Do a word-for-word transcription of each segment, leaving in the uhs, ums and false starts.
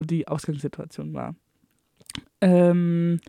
die Ausgangssituation war. Ähm,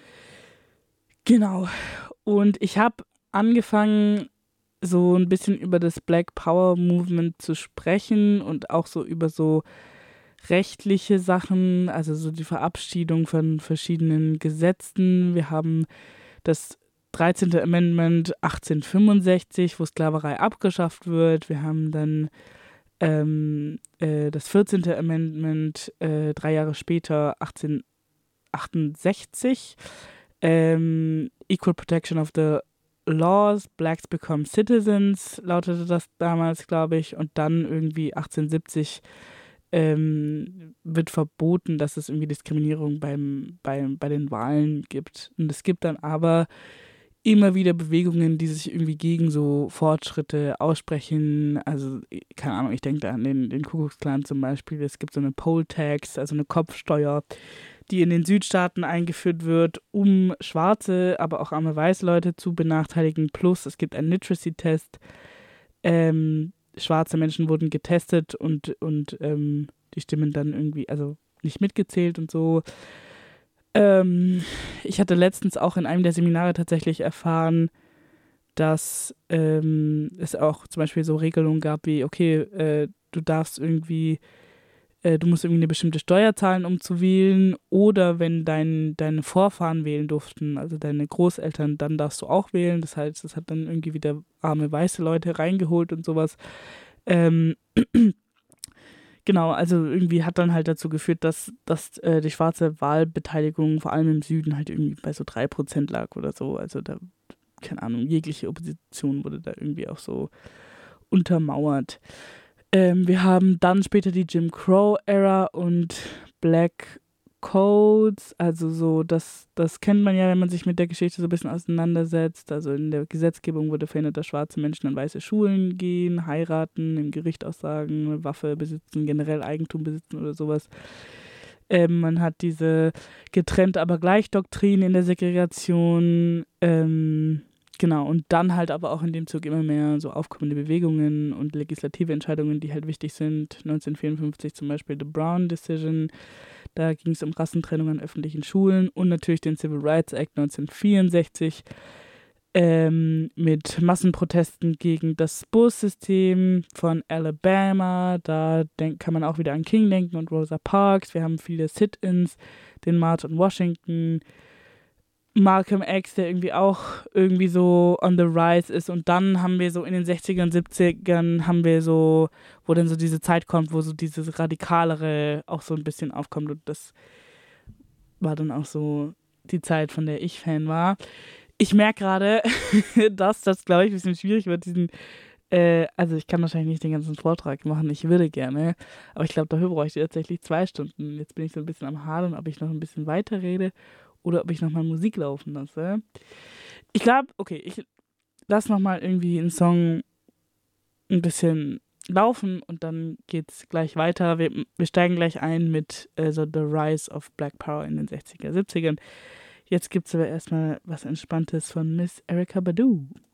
genau. Und ich habe angefangen, so ein bisschen über das Black Power Movement zu sprechen und auch so über so rechtliche Sachen, also so die Verabschiedung von verschiedenen Gesetzen. Wir haben das dreizehnte Amendment achtzehnhundertfünfundsechzig, wo Sklaverei abgeschafft wird. Wir haben dann ähm, äh, das vierzehnte Amendment äh, drei Jahre später, achtzehnhundertachtundsechzig. Ähm, Equal Protection of the Laws, Blacks Become Citizens, lautete das damals, glaube ich. Und dann irgendwie achtzehnhundertsiebzig ähm, wird verboten, dass es irgendwie Diskriminierung beim, beim, bei den Wahlen gibt. Und es gibt dann aber immer wieder Bewegungen, die sich irgendwie gegen so Fortschritte aussprechen. Also, keine Ahnung, ich denke da an den, den Ku Klux Klan zum Beispiel. Es gibt so eine Poll Tax, also eine Kopfsteuer, die in den Südstaaten eingeführt wird, um schwarze, aber auch arme weiße Leute zu benachteiligen. Plus es gibt einen Literacy-Test. Ähm, schwarze Menschen wurden getestet und, und ähm, die Stimmen dann irgendwie, also nicht mitgezählt und so. Ähm, ich hatte letztens auch in einem der Seminare tatsächlich erfahren, dass ähm, es auch zum Beispiel so Regelungen gab wie, okay, äh, du darfst irgendwie äh, du musst irgendwie eine bestimmte Steuer zahlen, um zu wählen, oder wenn dein, deine Vorfahren wählen durften, also deine Großeltern, dann darfst du auch wählen. Das heißt, das hat dann irgendwie wieder arme weiße Leute reingeholt und sowas. Ähm, genau, also irgendwie hat dann halt dazu geführt, dass, dass äh, die schwarze Wahlbeteiligung vor allem im Süden halt irgendwie bei so drei Prozent lag oder so. Also da, keine Ahnung, jegliche Opposition wurde da irgendwie auch so untermauert. Ähm, wir haben dann später die Jim Crow-Ära und Black Codes, also so, das, das kennt man ja, wenn man sich mit der Geschichte so ein bisschen auseinandersetzt. Also in der Gesetzgebung wurde verhindert, dass schwarze Menschen an weiße Schulen gehen, heiraten, im Gericht aussagen, eine Waffe besitzen, generell Eigentum besitzen oder sowas. Ähm, man hat diese getrennt aber gleich Doktrin in der Segregation, ähm, genau, und dann halt aber auch in dem Zug immer mehr so aufkommende Bewegungen und legislative Entscheidungen, die halt wichtig sind. neunzehnhundertvierundfünfzig zum Beispiel The Brown Decision, da ging es um Rassentrennung an öffentlichen Schulen, und natürlich den Civil Rights Act neunzehnhundertvierundsechzig ähm, mit Massenprotesten gegen das Bussystem von Alabama. Da denk, kann man auch wieder an King denken und Rosa Parks. Wir haben viele Sit-ins, den March on Washington, Malcolm X, der irgendwie auch irgendwie so on the rise ist. Und dann haben wir so in den sechzigern, siebzigern haben wir so, wo dann so diese Zeit kommt, wo so dieses Radikalere auch so ein bisschen aufkommt. Und das war dann auch so die Zeit, von der ich Fan war. Ich merke gerade, dass das, glaube ich, ein bisschen schwierig wird, diesen, äh, also ich kann wahrscheinlich nicht den ganzen Vortrag machen, ich würde gerne, aber ich glaube, dafür bräuchte ich tatsächlich zwei Stunden. Jetzt bin ich so ein bisschen am Hadern, ob ich noch ein bisschen weiter rede oder ob ich nochmal Musik laufen lasse. Ich glaube, okay, ich lasse nochmal irgendwie einen Song ein bisschen laufen und dann geht's gleich weiter. Wir, wir steigen gleich ein mit äh, so The Rise of Black Power in den sechziger, siebzigern. Jetzt gibt's aber erstmal was Entspanntes von Miss Erykah Badu.